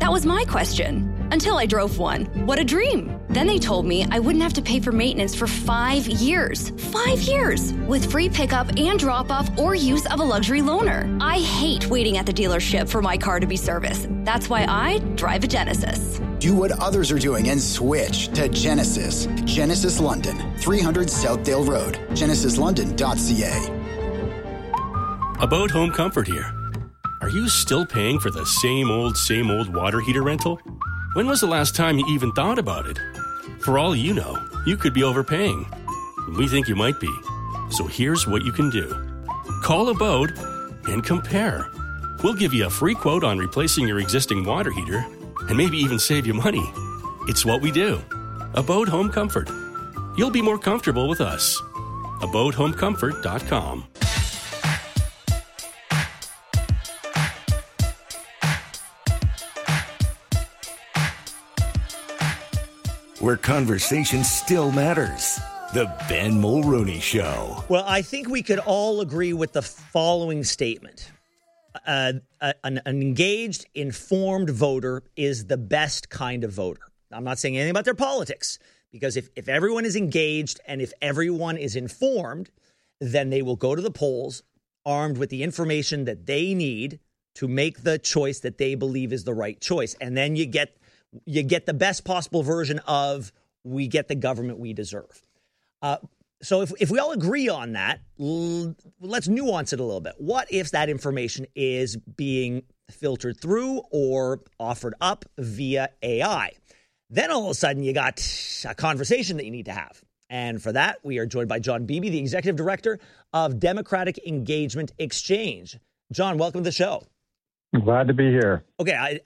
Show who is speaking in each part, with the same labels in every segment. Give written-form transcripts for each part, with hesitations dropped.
Speaker 1: That was my question. Until I drove one. What a dream. Then they told me I wouldn't have to pay for maintenance for 5 years. 5 years! With free pickup and drop-off or use of a luxury loaner. I hate waiting at the dealership for my car to be serviced. That's why I drive a Genesis.
Speaker 2: Do what others are doing and switch to Genesis. Genesis London, 300 Southdale Road. GenesisLondon.ca.
Speaker 3: About Home Comfort here. Are you still paying for the same old water heater rental? When was the last time you even thought about it? For all you know, you could be overpaying. We think you might be. So here's what you can do. Call Abode and compare. We'll give you a free quote on replacing your existing water heater and maybe even save you money. It's what we do. Abode Home Comfort. You'll be more comfortable with us. AbodeHomeComfort.com.
Speaker 4: Where conversation still matters. The Ben Mulroney Show.
Speaker 5: Well, I think we could all agree with the following statement. An engaged, informed voter is the best kind of voter. I'm not saying anything about their politics, because if everyone is engaged and if everyone is informed, then they will go to the polls armed with the information that they need to make the choice that they believe is the right choice. And then you get the best possible version of we get the government we deserve. So if we all agree on that, let's nuance it a little bit. What if that information is being filtered through or offered up via AI? Then all of a sudden you got a conversation that you need to have. And for that, we are joined by John Beebe, the Executive Director of Democratic Engagement Exchange. John, welcome to the show.
Speaker 6: I'm glad to be here.
Speaker 5: Okay,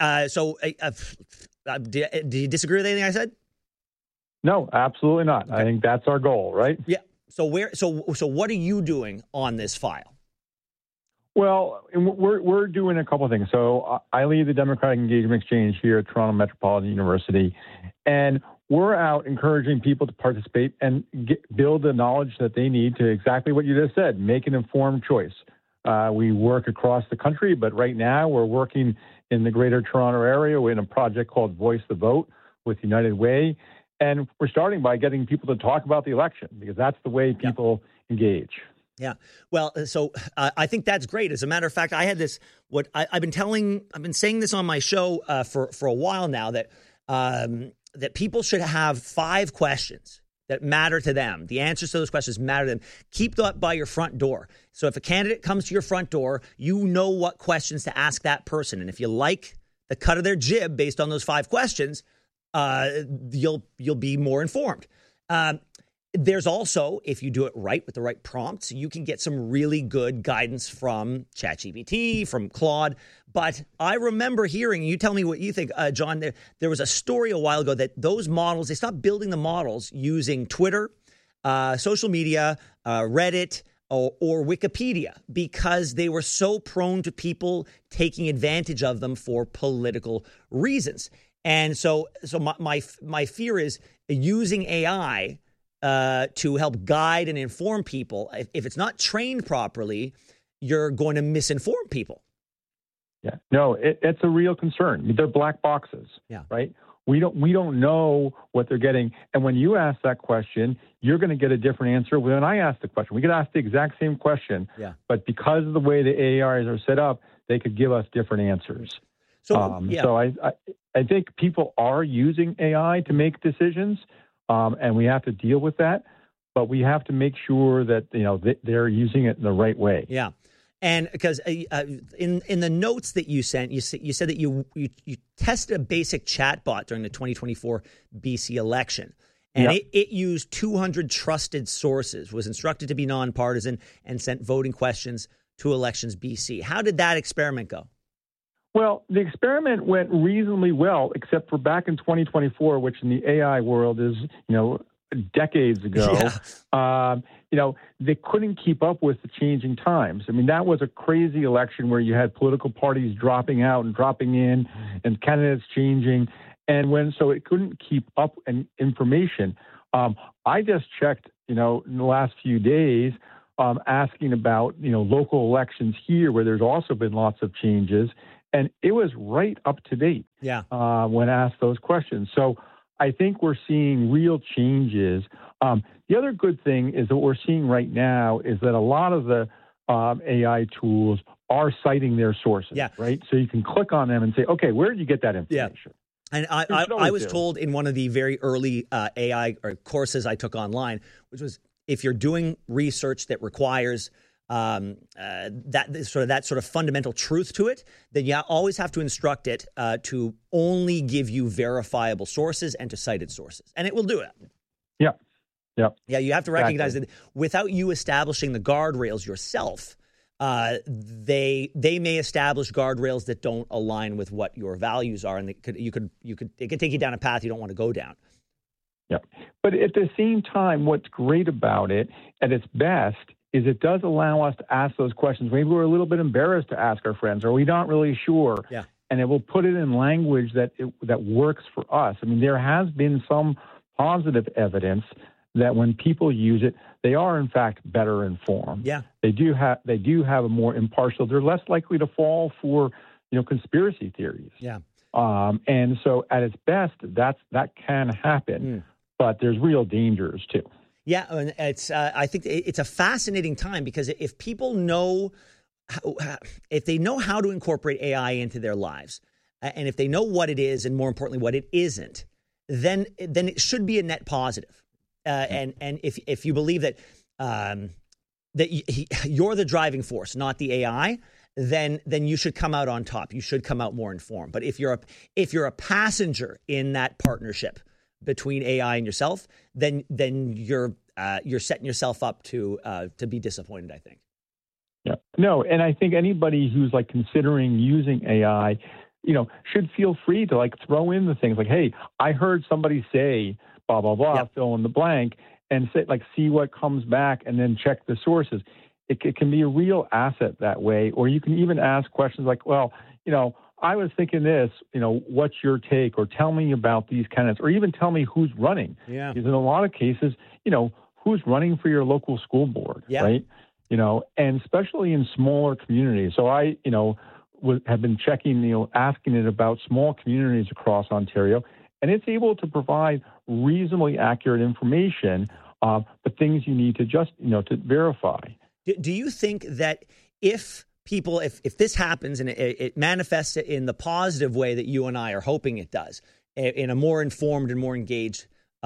Speaker 5: do you disagree with anything I said?
Speaker 6: No, absolutely not. Okay. I think that's our goal, right?
Speaker 5: Yeah. So what are you doing on this file?
Speaker 6: Well, we're doing a couple of things. So I lead the Democratic Engagement Exchange here at Toronto Metropolitan University, and we're out encouraging people to participate and build the knowledge that they need to exactly what you just said, make an informed choice. We work across the country, but right now we're working in the Greater Toronto area. We're in a project called Voice the Vote with United Way. And we're starting by getting people to talk about the election, because that's the way people engage.
Speaker 5: Yeah. Well, so I think that's great. As a matter of fact, I had this, I've been saying this on my show for a while now, that people should have 5 questions that matter to them. The answers to those questions matter to them. Keep that by your front door. So if a candidate comes to your front door, you know what questions to ask that person. And if you like the cut of their jib based on those 5 questions, you'll be more informed. There's also, if you do it right with the right prompts, you can get some really good guidance from ChatGPT, from Claude. But I remember hearing, you tell me what you think, John, there was a story a while ago that those models, they stopped building the models using Twitter, social media, Reddit, or Wikipedia, because they were so prone to people taking advantage of them for political reasons. And so my fear is using AI to help guide and inform people. If it's not trained properly, you're going to misinform people.
Speaker 6: Yeah, no, it's a real concern. They're black boxes, right? We don't know what they're getting. And when you ask that question, you're going to get a different answer when I ask the question. We could ask the exact same question, but because of the way the AIs are set up, they could give us different answers. So I think people are using AI to make decisions, and we have to deal with that. But we have to make sure that they're using it in the right way. Yeah,
Speaker 5: and because in the notes that you sent, you said that you tested a basic chatbot during the 2024 BC election, and it used 200 trusted sources, was instructed to be nonpartisan, and sent voting questions to Elections BC. How did that experiment go?
Speaker 6: Well, the experiment went reasonably well, except for back in 2024, which in the AI world is, decades ago. They couldn't keep up with the changing times. I mean, that was a crazy election where you had political parties dropping out and dropping in and candidates changing. And so it couldn't keep up in information. I just checked, in the last few days, asking about, local elections here where there's also been lots of changes. And it was right up to date when asked those questions. So I think we're seeing real changes. The other good thing is that what we're seeing right now is that a lot of the AI tools are citing their sources, right? So you can click on them and say, okay, where did you get that information?
Speaker 5: And I was told in one of the very early AI or courses I took online, which was if you're doing research that requires that sort of fundamental truth to it, then you always have to instruct it to only give you verifiable sources and to cited sources, and it will do it. Yeah, you have to recognize that without you establishing the guardrails yourself, they may establish guardrails that don't align with what your values are, and it could take you down a path you don't want to go down.
Speaker 6: Yeah, but at the same time, what's great about it at its best is it does allow us to ask those questions. Maybe we're a little bit embarrassed to ask our friends, or we're not really sure.
Speaker 5: Yeah.
Speaker 6: And it will put it in language that works for us. I mean, there has been some positive evidence that when people use it, they are in fact better informed.
Speaker 5: Yeah.
Speaker 6: They do have a more impartial. They're less likely to fall for, conspiracy theories.
Speaker 5: Yeah.
Speaker 6: And so at its best, that can happen, but there's real dangers too.
Speaker 5: Yeah, and it's. I think it's a fascinating time because if people know, if they know how to incorporate AI into their lives, and if they know what it is, and more importantly, what it isn't, then it should be a net positive. And if you believe that you're the driving force, not the AI, then you should come out on top. You should come out more informed. But if you're a passenger in that partnership between AI and yourself, then you're setting yourself up to be disappointed, I think.
Speaker 6: Yeah. No, and I think anybody who's considering using AI, should feel free to throw in the things like, hey, I heard somebody say blah blah blah, fill in the blank, and say see what comes back, and then check the sources. It can be a real asset that way. Or you can even ask questions like, well, I was thinking this, what's your take? Or tell me about these candidates, or even tell me who's running. Yeah. Because in a lot of cases, who's running for your local school board, right? And especially in smaller communities. So I, have been checking, asking it about small communities across Ontario, and it's able to provide reasonably accurate information, but things you need to just, to verify.
Speaker 5: Do you think that if this happens and it manifests in the positive way that you and I are hoping it does, in a more informed and more engaged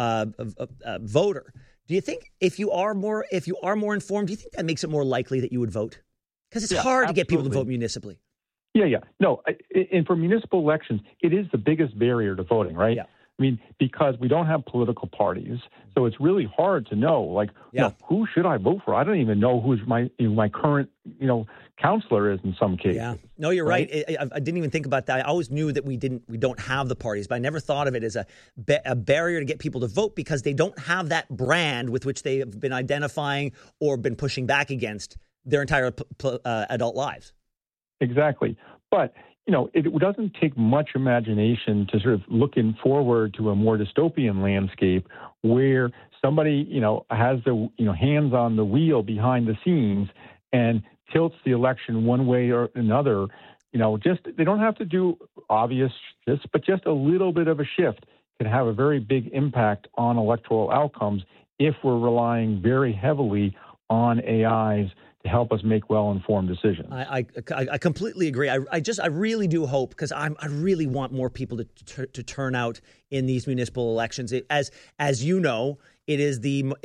Speaker 5: voter, do you think if you are more informed, do you think that makes it more likely that you would vote? Because it's hard to get people to vote municipally.
Speaker 6: Yeah. No, and for municipal elections, it is the biggest barrier to voting, right? Yeah. I mean, because we don't have political parties, so it's really hard to know, who should I vote for? I don't even know who's my current, counselor is in some cases.
Speaker 5: Yeah, no, you're right. I didn't even think about that. I always knew that we don't have the parties, but I never thought of it as a barrier to get people to vote because they don't have that brand with which they have been identifying or been pushing back against their entire adult lives. Exactly,
Speaker 6: but. It doesn't take much imagination to sort of looking forward to a more dystopian landscape where somebody, has the, hands on the wheel behind the scenes and tilts the election one way or another. They don't have to do obvious shifts, but just a little bit of a shift can have a very big impact on electoral outcomes if we're relying very heavily on AIs to help us make well-informed decisions.
Speaker 5: I completely agree. I really do hope, because I really want more people to turn out in these municipal elections. As you know, it's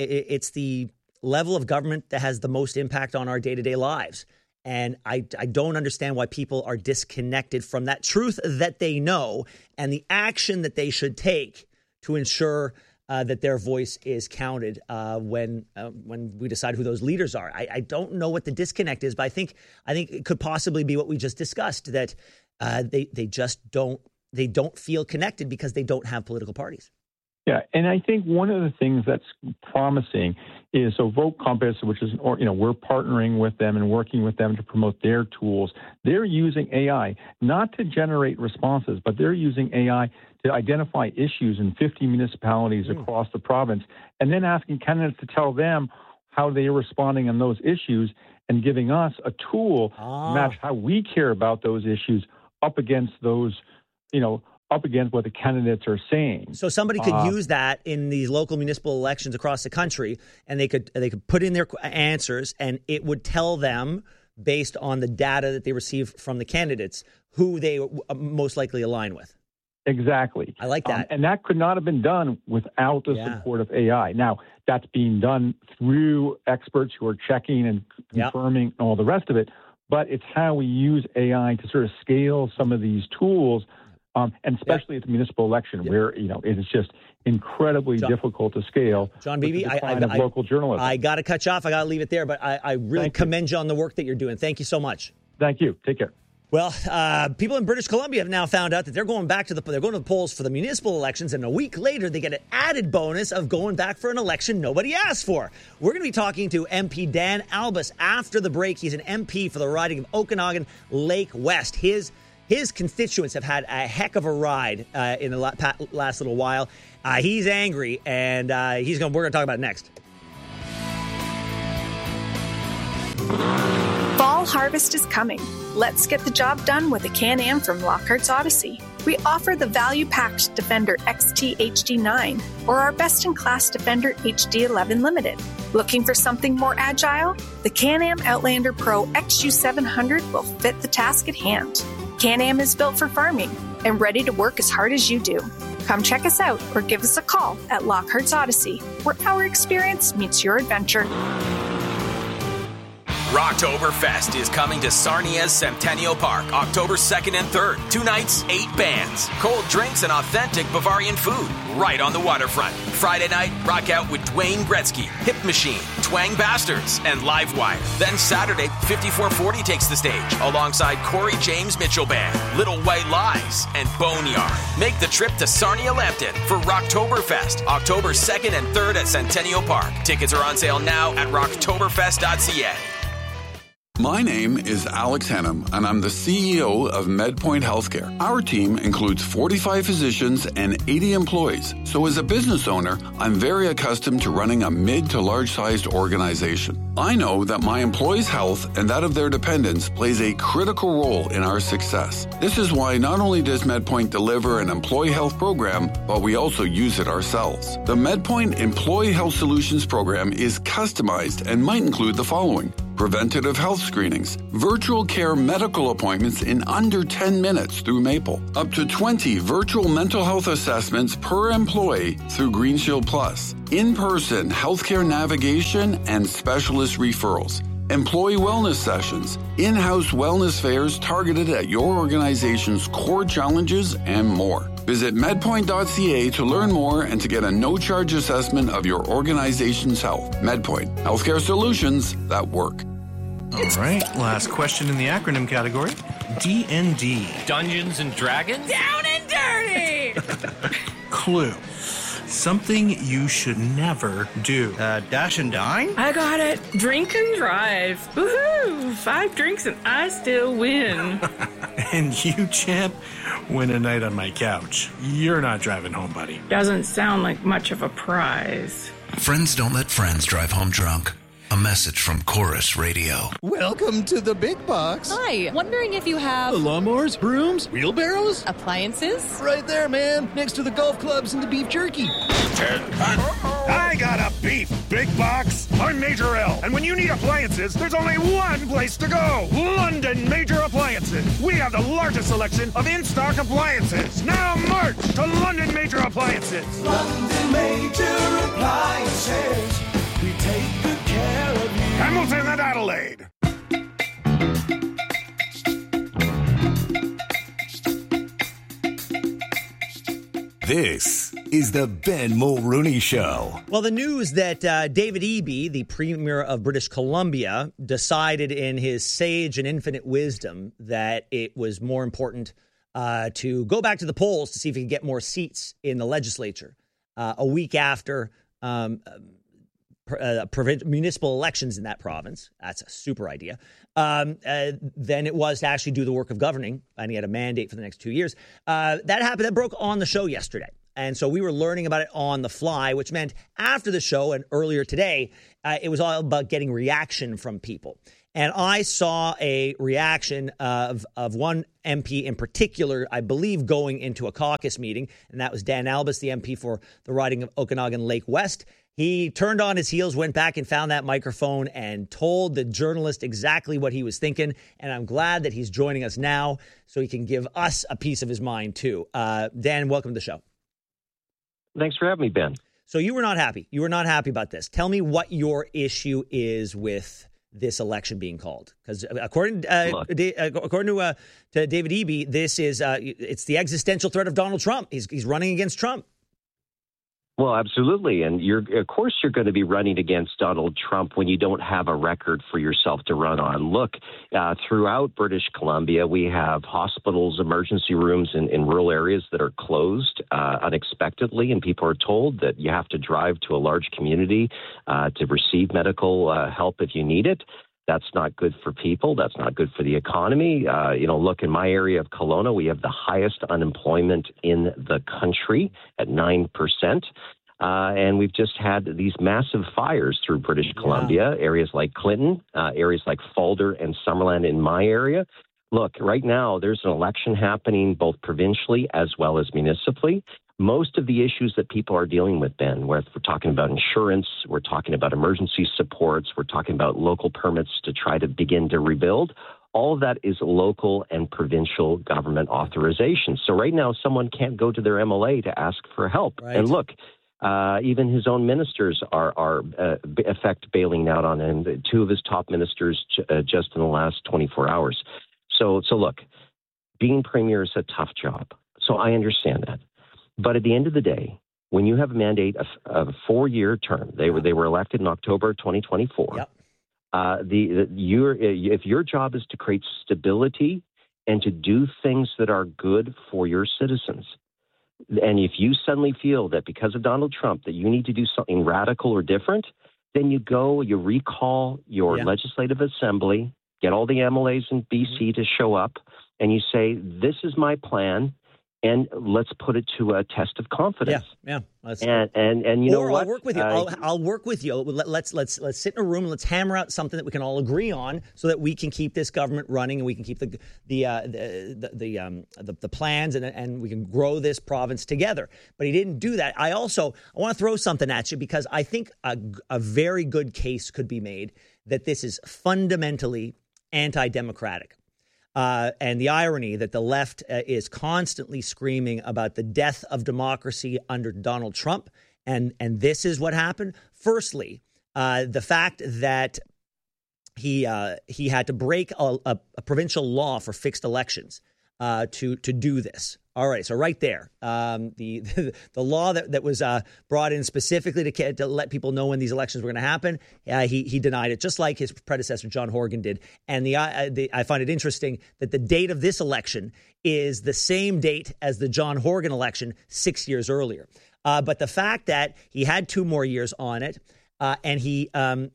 Speaker 5: the level of government that has the most impact on our day-to-day lives. And I don't understand why people are disconnected from that truth that they know and the action that they should take to ensure that their voice is counted when we decide who those leaders are. I don't know what the disconnect is, but I think it could possibly be what we just discussed, that they just don't feel connected because they don't have political parties.
Speaker 6: Yeah, and I think one of the things that's promising is Vote Compass, which is, we're partnering with them and working with them to promote their tools. They're using AI not to generate responses, but they're using AI to identify issues in 50 municipalities across the province, and then asking candidates to tell them how they are responding on those issues and giving us a tool to match how we care about those issues up against those, up against what the candidates are saying.
Speaker 5: So somebody could use that in these local municipal elections across the country, and they could put in their answers, and it would tell them, based on the data that they receive from the candidates, who they most likely align with.
Speaker 6: Exactly.
Speaker 5: I like that.
Speaker 6: And that could not have been done without the support of AI. Now, that's being done through experts who are checking and confirming and all the rest of it. But it's how we use AI to sort of scale some of these tools, and especially at the municipal election, where, it is just incredibly difficult to scale.
Speaker 5: John Beebe,
Speaker 6: local journalism.
Speaker 5: I got to cut you off. I got to leave it there. But I really commend you on the work that you're doing. Thank you so much.
Speaker 6: Thank you. Take care.
Speaker 5: Well, people in British Columbia have now found out that they're going to the polls for the municipal elections, and a week later they get an added bonus of going back for an election nobody asked for. We're going to be talking to MP Dan Albus after the break. He's an MP for the riding of Okanagan Lake West. His constituents have had a heck of a ride in the last little while. He's angry, and we're going to talk about it next.
Speaker 7: Fall harvest is coming. Let's get the job done with a Can-Am from Lockhart's Odyssey. We offer the value-packed Defender XT HD9 or our best-in-class Defender HD11 Limited. Looking for something more agile? The Can-Am Outlander Pro XU700 will fit the task at hand. Can-Am is built for farming and ready to work as hard as you do. Come check us out or give us a call at Lockhart's Odyssey, where our experience meets your adventure.
Speaker 8: Rocktoberfest is coming to Sarnia's Centennial Park, October 2nd and 3rd. 2 nights, 8 bands, cold drinks, and authentic Bavarian food right on the waterfront. Friday night, rock out with Dwayne Gretzky, Hip Machine, Twang Bastards, and Livewire. Then Saturday, 5440 takes the stage alongside Corey James Mitchell Band, Little White Lies, and Boneyard. Make the trip to Sarnia Lambton for Rocktoberfest, October 2nd and 3rd at Centennial Park. Tickets are on sale now at rocktoberfest.ca.
Speaker 9: My name is Alex Hennum, and I'm the CEO of MedPoint Healthcare. Our team includes 45 physicians and 80 employees. So as a business owner, I'm very accustomed to running a mid to large-sized organization. I know that my employees' health and that of their dependents plays a critical role in our success. This is why not only does MedPoint deliver an employee health program, but we also use it ourselves. The MedPoint Employee Health Solutions program is customized and might include the following: preventative health screenings, virtual care medical appointments in under 10 minutes through Maple, up to 20 virtual mental health assessments per employee through GreenShield Plus, in-person healthcare navigation and specialist referrals, employee wellness sessions, in-house wellness fairs targeted at your organization's core challenges, and more. Visit medpoint.ca to learn more and to get a no-charge assessment of your organization's health. MedPoint, healthcare solutions that work.
Speaker 10: All right, last question in the acronym category. D&D.
Speaker 11: Dungeons and Dragons?
Speaker 12: Down and dirty!
Speaker 10: Clue. Something you should never do.
Speaker 13: Dash and dine?
Speaker 12: I got it. Drink and drive. Woohoo! 5 drinks and I still win.
Speaker 10: And you, champ, win a night on my couch. You're not driving home, buddy.
Speaker 12: Doesn't sound like much of a prize.
Speaker 14: Friends don't let friends drive home drunk. A message from Chorus Radio.
Speaker 15: Welcome to the big box.
Speaker 16: Hi, wondering if you have...
Speaker 15: lawnmowers, brooms, wheelbarrows?
Speaker 16: Appliances?
Speaker 15: Right there, man. Next to the golf clubs and the beef jerky.
Speaker 17: I got a beef big box. I'm Major L. And when you need appliances, there's only one place to go. London Major Appliances. We have the largest selection of in-stock appliances. Now march to London Major Appliances.
Speaker 18: London Major Appliances. We take good care of you.
Speaker 17: Hamilton and Adelaide.
Speaker 4: This is the Ben Mulrooney Show.
Speaker 5: Well, the news that David Eby, the Premier of British Columbia, decided in his sage and infinite wisdom that it was more important to go back to the polls to see if he could get more seats in the legislature a week after municipal elections in that province. That's a super idea. Then it was to actually do the work of governing, and he had a mandate for the next 2 years. That happened. That broke on the show yesterday. And so we were learning about it on the fly, which meant after the show and earlier today, it was all about getting reaction from people. And I saw a reaction of one MP in particular, I believe, going into a caucus meeting, and that was Dan Albus, the MP for the riding of Okanagan Lake West. He turned on his heels, went back and found that microphone and told the journalist exactly what he was thinking. And I'm glad that he's joining us now so he can give us a piece of his mind, too. Dan, welcome to the show.
Speaker 11: Thanks for having me, Ben.
Speaker 5: So you were not happy. You were not happy about this. Tell me what your issue is with this election being called. Because according to David Eby, this is it's the existential threat of Donald Trump. He's running against Trump.
Speaker 11: Well, absolutely. And of course you're going to be running against Donald Trump when you don't have a record for yourself to run on. Look, throughout British Columbia, we have hospitals, emergency rooms in rural areas that are closed unexpectedly, and people are told that you have to drive to a large community to receive medical help if you need it. That's not good for people. That's not good for the economy. Look, in my area of Kelowna, we have the highest unemployment in the country at 9%. And we've just had these massive fires through British Columbia, areas like Clinton, areas like Falder and Summerland in my area. Look, right now, there's an election happening both provincially as well as municipally. Most of the issues that people are dealing with, Ben, where we're talking about insurance, we're talking about emergency supports, we're talking about local permits to try to begin to rebuild, all of that is local and provincial government authorization. So right now, someone can't go to their MLA to ask for help. Right. And look, even his own ministers are bailing out on him. Two of his top ministers just in the last 24 hours. So look, being premier is a tough job. So I understand that. But at the end of the day, when you have a mandate of a 4-year term, they were elected in October 2024. Yep. If your job is to create stability and to do things that are good for your citizens, and if you suddenly feel that because of Donald Trump that you need to do something radical or different, then you recall your legislative assembly, get all the MLAs in BC to show up, and you say, this is my plan. And let's put it to a test of confidence. Yeah. And you know what?
Speaker 5: I'll work with you. I'll work with you. Let's sit in a room and let's hammer out something that we can all agree on, so that we can keep this government running and we can keep the plans and we can grow this province together. But he didn't do that. I want to throw something at you, because I think a very good case could be made that this is fundamentally anti-democratic. And the irony that the left is constantly screaming about the death of democracy under Donald Trump. And this is what happened. Firstly, the fact that he had to break a provincial law for fixed elections to do this. All right, so right there, the law that was brought in specifically to let people know when these elections were going to happen, he denied it, just like his predecessor John Horgan did. And I find it interesting that the date of this election is the same date as the John Horgan election 6 years earlier. But the fact that he had 2 more years on it, and he the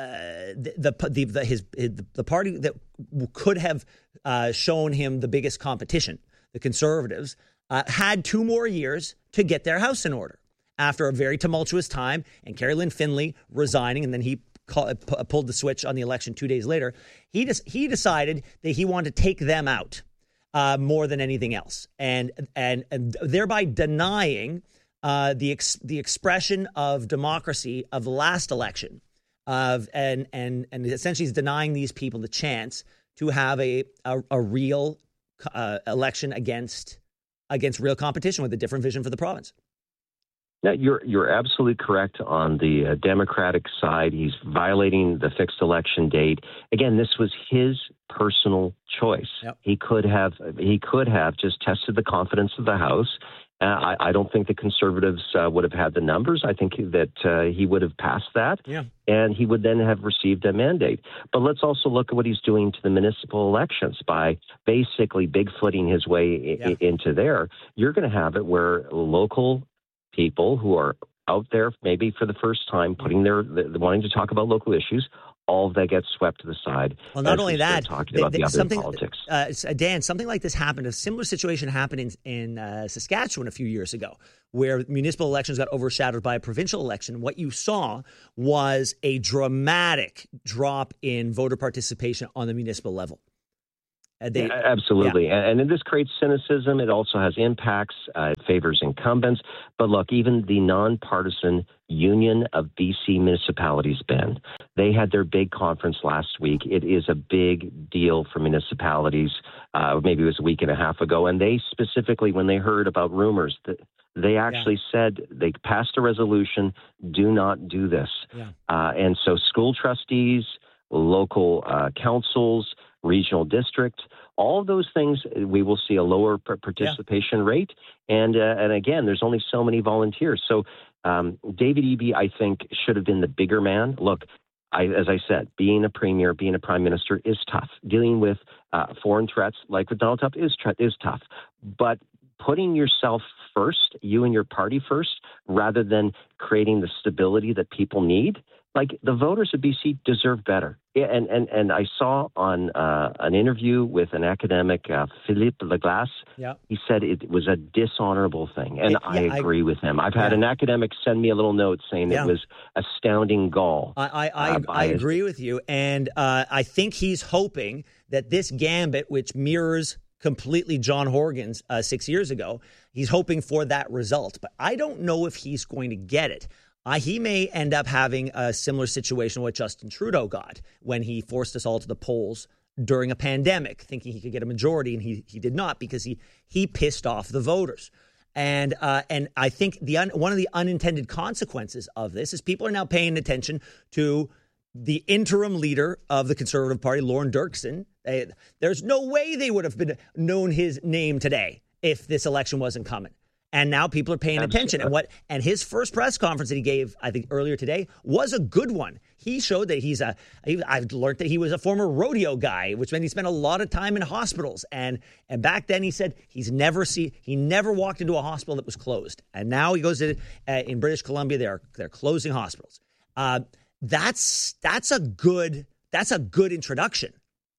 Speaker 5: party that could have shown him the biggest competition, the Conservatives, had 2 more years to get their house in order after a very tumultuous time, and Carrie Lynn Finley resigning, and then he pulled the switch on the election 2 days later. He decided that he wanted to take them out more than anything else, and thereby denying the expression of democracy of the last election, and essentially is denying these people the chance to have a real election against real competition with a different vision for the province.
Speaker 11: Now, you're absolutely correct on the Democratic side. He's violating the fixed election date. Again, this was his personal choice. Yep. He could have just tested the confidence of the House. I don't think the Conservatives would have had the numbers. I think that he would have passed that, and he would then have received a mandate. But let's also look at what he's doing to the municipal elections by basically bigfooting his way into there. You're going to have it where local people who are out there maybe for the first time wanting to talk about local issues all of that gets swept to the side.
Speaker 5: Well, not only that,
Speaker 11: talking about the other politics.
Speaker 5: Dan, something like this happened. A similar situation happened in Saskatchewan a few years ago, where municipal elections got overshadowed by a provincial election. What you saw was a dramatic drop in voter participation on the municipal level.
Speaker 11: Absolutely. Yeah. And this creates cynicism. It also has impacts. It favors incumbents. But look, even the nonpartisan Union of BC Municipalities, Ben, they had their big conference last week. It is a big deal for municipalities. Maybe it was a week and a half ago. And they specifically, when they heard about rumors, that they actually said they passed a resolution, do not do this. Yeah. And so school trustees, local councils, regional district, all of those things, we will see a lower participation rate. And again, there's only so many volunteers. So David Eby, I think, should have been the bigger man. Look, as I said, being a premier, being a prime minister is tough. Dealing with foreign threats like with Donald Trump is tough. But putting yourself first, you and your party first, rather than creating the stability that people need, like the voters of BC deserve better. And I saw on an interview with an academic, Philippe Leglace, he said it was a dishonorable thing. And I agree with him. I've had an academic send me a little note saying it was astounding gall.
Speaker 5: I agree with you. And I think he's hoping that this gambit, which mirrors completely John Horgan's 6 years ago, he's hoping for that result. But I don't know if he's going to get it. He may end up having a similar situation what Justin Trudeau got when he forced us all to the polls during a pandemic, thinking he could get a majority, and he did not because he pissed off the voters. And I think one of the unintended consequences of this is people are now paying attention to the interim leader of the Conservative Party, Lorne Dirksen. There's no way they would have known his name today if this election wasn't coming. And now people are paying attention. And his first press conference that he gave, I think earlier today, was a good one. He showed that I've learned that he was a former rodeo guy, which meant he spent a lot of time in hospitals. And back then he said he never walked into a hospital that was closed. And now he goes to in British Columbia, they're closing hospitals. That's a good introduction.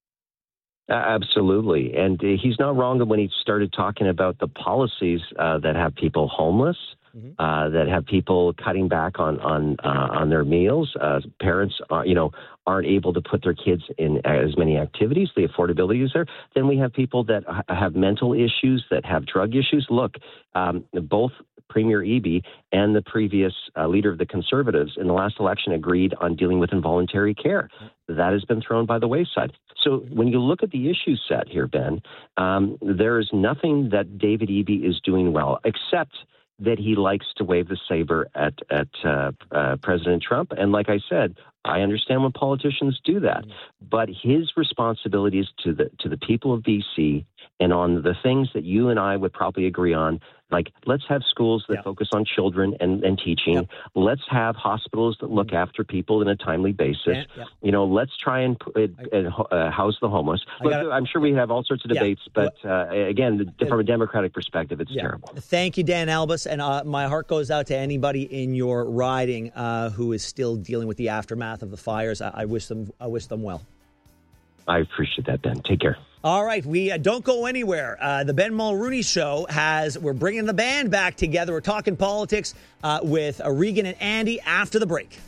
Speaker 11: Absolutely. And he's not wrong when he started talking about the policies that have people homeless, that have people cutting back on their meals. Parents, aren't able to put their kids in as many activities. The affordability is there. Then we have people that have mental issues, that have drug issues. Look, both Premier Eby and the previous leader of the Conservatives in the last election agreed on dealing with involuntary care. That has been thrown by the wayside. So when you look at the issue set here, Ben, there is nothing that David Eby is doing well, except that he likes to wave the saber at President Trump. And like I said, I understand when politicians do that, but his responsibility is to the people of BC and on the things that you and I would probably agree on. Like, let's have schools that focus on children and teaching. Yep. Let's have hospitals that look after people in a timely basis. Let's try and house the homeless. Look, I'm sure we have all sorts of debates, but again, from a Democratic perspective, it's terrible.
Speaker 5: Thank you, Dan Albus. And my heart goes out to anybody in your riding who is still dealing with the aftermath of the fires. I wish them well.
Speaker 11: I appreciate that, Ben. Take care.
Speaker 5: All right, we don't go anywhere. The Ben Mulrooney Show we're bringing the band back together. We're talking politics with Regan and Andy after the break.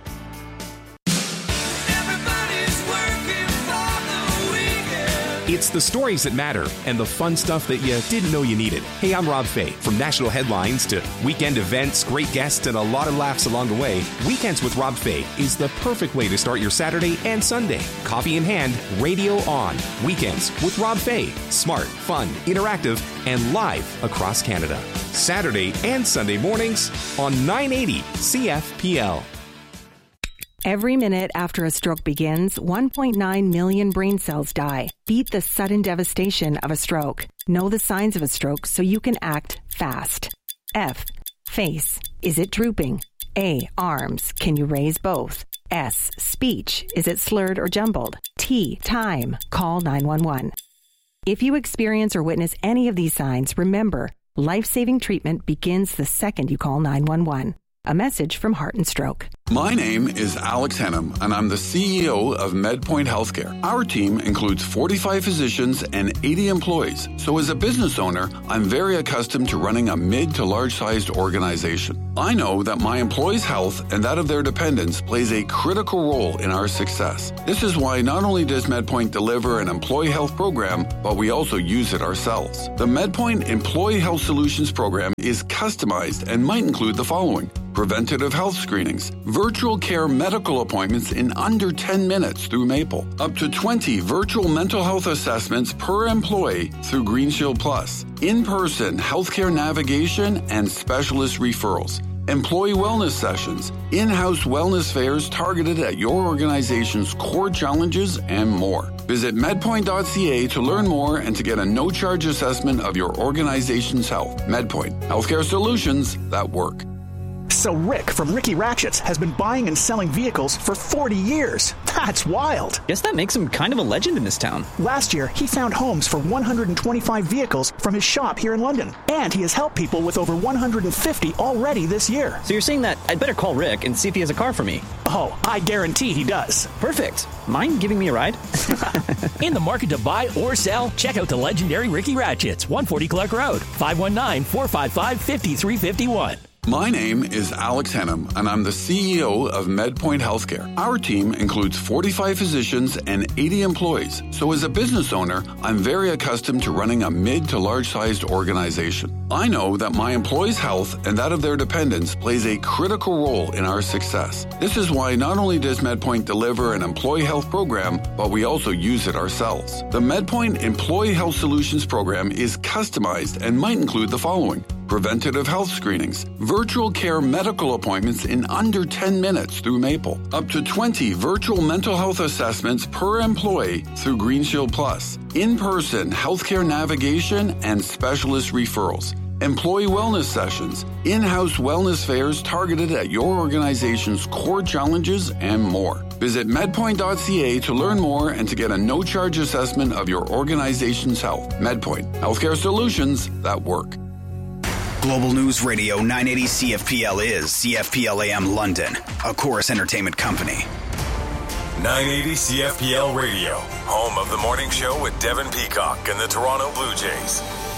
Speaker 13: It's the stories that matter and the fun stuff that you didn't know you needed. Hey, I'm Rob Fay. From national headlines to weekend events, great guests, and a lot of laughs along the way, Weekends with Rob Fay is the perfect way to start your Saturday and Sunday. Coffee in hand, radio on. Weekends with Rob Fay. Smart, fun, interactive, and live across Canada. Saturday and Sunday mornings on 980 CFPL.
Speaker 19: Every minute after a stroke begins, 1.9 million brain cells die. Beat the sudden devastation of a stroke. Know the signs of a stroke so you can act fast. F. Face. Is it drooping? A. Arms. Can you raise both? S. Speech. Is it slurred or jumbled? T. Time. Call 911. If you experience or witness any of these signs, remember, life-saving treatment begins the second you call 911. A message from Heart and Stroke.
Speaker 9: My name is Alex Henham, and I'm the CEO of MedPoint Healthcare. Our team includes 45 physicians and 80 employees. So as a business owner, I'm very accustomed to running a mid to large-sized organization. I know that my employees' health and that of their dependents plays a critical role in our success. This is why not only does MedPoint deliver an employee health program, but we also use it ourselves. The MedPoint Employee Health Solutions program is customized and might include the following: preventative health screenings, virtual care medical appointments in under 10 minutes through Maple, up to 20 virtual mental health assessments per employee through Green Shield Plus, in-person healthcare navigation and specialist referrals, employee wellness sessions, in-house wellness fairs targeted at your organization's core challenges, and more. Visit medpoint.ca to learn more and to get a no-charge assessment of your organization's health. MedPoint, healthcare solutions that work.
Speaker 20: So Rick from Ricky Ratchets has been buying and selling vehicles for 40 years. That's wild.
Speaker 21: Guess that makes him kind of a legend in this town.
Speaker 20: Last year, he found homes for 125 vehicles from his shop here in London. And he has helped people with over 150 already this year.
Speaker 21: So you're saying that I'd better call Rick and see if he has a car for me?
Speaker 20: Oh, I guarantee he does.
Speaker 21: Perfect. Mind giving me a ride?
Speaker 22: In the market to buy or sell, check out the legendary Ricky Ratchets, 140 Clark Road, 519-455-5351.
Speaker 9: My name is Alex Henham, and I'm the CEO of MedPoint Healthcare. Our team includes 45 physicians and 80 employees. So as a business owner, I'm very accustomed to running a mid to large-sized organization. I know that my employees' health and that of their dependents plays a critical role in our success. This is why not only does MedPoint deliver an employee health program, but we also use it ourselves. The MedPoint Employee Health Solutions program is customized and might include the following: preventative health screenings, virtual care medical appointments in under 10 minutes through Maple, up to 20 virtual mental health assessments per employee through Green Shield Plus, in-person healthcare navigation and specialist referrals, employee wellness sessions, in-house wellness fairs targeted at your organization's core challenges, and more. Visit medpoint.ca to learn more and to get a no-charge assessment of your organization's health. MedPoint, healthcare solutions that work.
Speaker 23: Global News Radio 980 CFPL is CFPL AM London, a Chorus Entertainment company.
Speaker 24: 980 CFPL Radio, home of the morning show with Devin Peacock and the Toronto Blue Jays.